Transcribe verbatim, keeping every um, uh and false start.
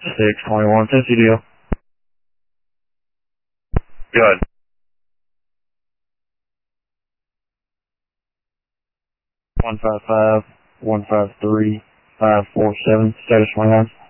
six twenty-one, Tennessee deal. Good. one five five, one five three, five four seven, status twenty-nine.